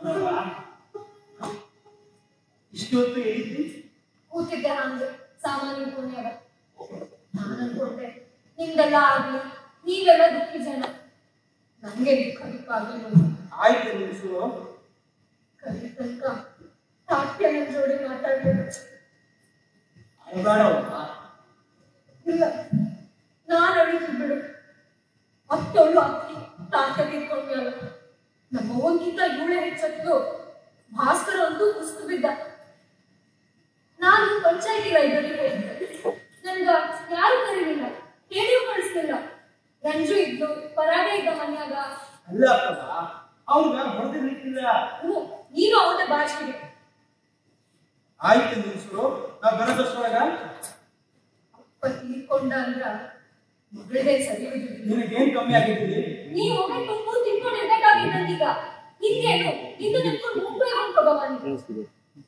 ಇಷ್ಟೊತ್ತು ಹೇಳಿದ್ರಿ ಕೂತಿದ್ದೆ ಹಂಗೆ ಸಾಮಾನ್ಯ ಪುಣ್ಯದ. ನಾನು ಅನ್ಕೊಂಡೆ ನಿಮ್ದೆಲ್ಲ ಆಗ್ಲಿ, ನೀವೆಲ್ಲ ದುಃಖಿ ಜನ, ನಂಗೆ ದುಃಖ ಆಗ್ಲಿ. ಆಯ್ತು ನಿಲ್ಸು. ಕಲಿ ತನಕ ತಾಟ್ಯ ನನ್ನ ಜೋಡಿ ಮಾತಾಡ್ಬೇಕು. ಇಲ್ಲ, ನಾನು ಅಡಿಗೆ ಬಿಡು. ಮತ್ತೊಳ್ಳು ಅಕ್ಕಿ ತಾಟ್ಯ ತಿಳ್ಕೊಂಡ್ಯಾಲ. ನಮ್ಮವ್ವನ್ಗಿಂತ ಇವಳೆ ಹೆಚ್ಚತ್ತು. ಭಾಸ್ಕರ ಅಂತೂ ಕುಸ್ತು ಬಿದ್ದ. ನಾನು ಪಂಚಾಯತಿ ಲೈಬ್ರರಿಗೆ ಹೋಗಿದ್ದೆ. ನನ್ಗ ಯಾರು ಕರೀಲಿಲ್ಲ, ಹೇಳಿಯೂ ಕಳಿಸ್ಲಿಲ್ಲ. ರಂಜು ಇದ್ದು, ಪರಾಗ ಇದ್ದ ಮನ್ಯಾಗ. ಅಲ್ಲ ಅವ್ಗ ಹೊಡೆದಿರ್ಲಿಕ್ಕಿಲ್ಲ. ನೀನು ಅವನ ಭಾಷೆಗೆ. ಆಯ್ತು ನಿಲ್ಸು, ನಾ ಬರೋದಷ್ಟೊಳಗ ಅಪ್ಪ ತೀರ್ಕೊಂಡ ಅಂದ್ರ ಮಗಳೇ ಸರಿ ಹೋಗಿದ್ವಿ. ನಿನಗೇನ್ ಕಮ್ಮಿ ಆಗಿದ್ದೀರಿ? ನೀವು ಒಮ್ಮೆ ತುಂಬ ತಿಳ್ಕೊಂಡಿರ್ಬೇಕಾಗಿದ್ದೀಗ. ಹಿಂಗೇನು ಇಂದು ನಿಮ್ಕೊಂಡು ಮುಂಬೈ ಹೊಂಟೋಗವ ನೀವು.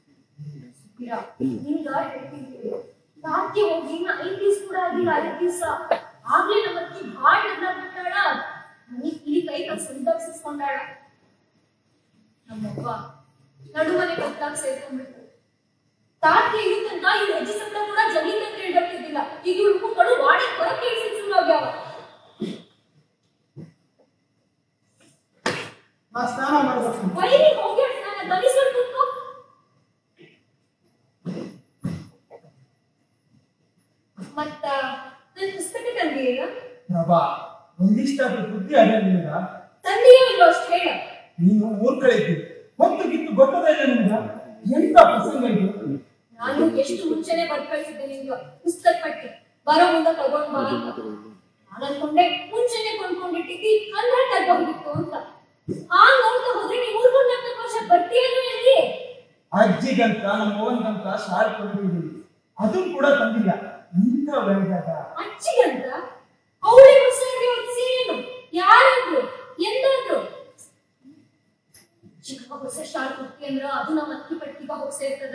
ನಿಂಗ ಹೇಳ್ತಿದ್ದೀವಿ, ರಾತ್ರಿ ಹೋಗಿ 5 ದಿವಸ ಕೂಡ ಆಗಿಲ್ಲ. 5 ದಿವಸ ಆಗ್ಲೇ ನಮ್ಮಕ್ಕಿ ಭಾಳ ನಗ್ನಾಗ್ಬಿಟ್ಟಾಳ. ನನಗೆ ಇಲ್ಲಿ ಕೈ ಸಂತೋಷಿಸ್ಕೊಂಡಾಳ. ನಮ್ಮವ್ವ ನಡುಮನೆ ಕತ್ತಾಗ ಸೇರ್ಕೊಂಡ್ಬಿಟ್ಟು ತಾತ್ಗೆ ಇರು ತನಕ ಇವ್ರು ಹೆಜ್ಜೆ ಸತ್ತ ಕೂಡ ಜಮೀನ್ ಅಂತ ಹೇಳ್ಬೇಕಿದ್ದಿಲ್ಲ. ಈಗ ಇವ್ರು ಮುಖಗಳು ವಾಡಿ ಹೊರ ಕೇಳಿಸಿ ಶುರು ಆಗ್ಯಾವ. ನಾ ಸ್ನಾನ ಮಾಡ್ಬೇಕು. ಬೈರಿ ಹೋಗಿ ಸ್ನಾನ ದನಿಸ್ಕೊಂಡು ಕೂತ್ಕೋ. ಮತ್ತ ನನ್ನ ಪುಸ್ತಕ ತಂದಿಯೇನ? ಪ್ರಭಾ, ಒಂದಿಷ್ಟಾದ್ರೂ ಬುದ್ಧಿ ಅದ ನಿನಗ? ತಂದೆಯೋ ಇಲ್ಲೋ ಅಷ್ಟು ಹೇಳ. ನೀನು ಊರ್ಗಳಿದ್ದಿ, ಹೊತ್ತು ಗಿತ್ತು ಗೊತ್ತದ ಇಲ್ಲ ನಿನಗ? ಎಂತ ಪ್ರಸಂಗ ಇದು? ನಾನು ಎಷ್ಟು ಮುಂಚೆನೆ ಬರ್ದ್ ಕಳಿಸಿದ್ದೆ ನಿಮ್ಗೆ ಪುಸ್ತಕ ಪಟ್ಟಿ, ಬರೋ ಮುಂದೆ ತಗೊಂಡ್ ಬಾ ಅಂತ. ನಾನು ಅನ್ಕೊಂಡೆ ಮುಂಚೆನೆ ಕೊಂಡ್ಕೊಂಡಿಟ್ಟಿದ್ದಿ ಅಂದ್ರೆ ತಗೋಗಿತ್ತು ಅಂತ. ನೋಡ್ತಾ ಹೋದ್ರೆ ನೀವು 3-4 ವರ್ಷ ಬರ್ತೀಯೇನು ಎಲ್ಲಿ? ಅಜ್ಜಿಗಂತ ನಮ್ಮ ಅವ್ವನ್ಗಂತ ಶಾಲೆ ಕೊಂಡಿದ್ದೀವಿ, ಅದನ್ನು ಕೂಡ ತಂದಿಲ್ಲ. ಇಂಥ ಬೆಳೆದಾಗ ಅಜ್ಜಿಗಂತ ಅವಳಿ ಹೊಸಗೆ ಹೊತ್ಸಿ ಏನು ಯಾರಂದ್ರು ಎಂದಾದ್ರು ಚಿಕ್ಕ ಹೊಸ ಶಾಲೆ ಕೊಡ್ತಿ ಅಂದ್ರ ಅದು ನಮ್ಮ ಅಕ್ಕಿ ಪಟ್ಟಿಗ ಹೋಗಿ ಸೇರ್ತದ.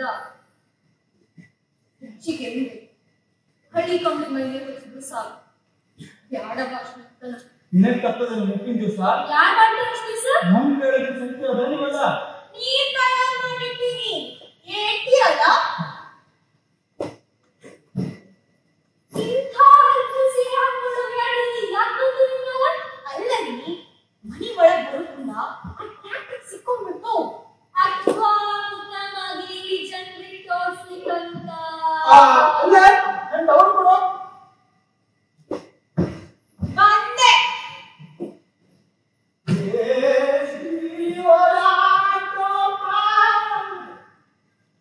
ಅಜ್ಜಿಗೆ ಹಳ್ಳಿ ಕಂಬಿ ಮೈಗೆ ಹೊತ್ತಿದ್ರು ಸಾಕು. ಯಾಡ ಭಾಷಣ ನಿನಗೆ ತಪ್ಪದ ಮುಪ್ಪಿನ ದಿವಸ ಯಾರು ಮಾಡ್ತಾರೆ ಅಷ್ಟು ದಿವಸ? ನಮ್ ಕೇಳಿದ ಸಂಖ್ಯೆ ಅದ ನೀವಲ್ಲ.